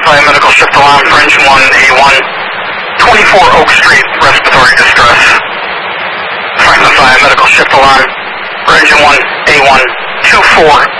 5 medical shift alarm for engine 1A1, 24 Oak Street, respiratory distress. 5 medical shift alarm for engine 1A1, 24